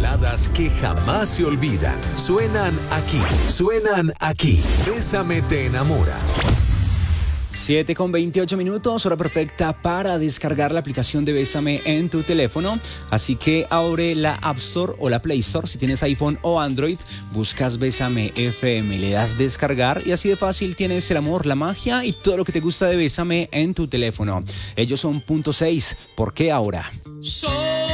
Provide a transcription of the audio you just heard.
baladas que jamás se olvidan. Suenan aquí. Bésame te enamora. 7:28, hora perfecta para descargar la aplicación de Bésame en tu teléfono. Así que abre la App Store o la Play Store si tienes iPhone o Android. Buscas Bésame FM, le das descargar y así de fácil tienes el amor, la magia y todo lo que te gusta de Bésame en tu teléfono. Ellos son Punto 6. ¿Por qué ahora?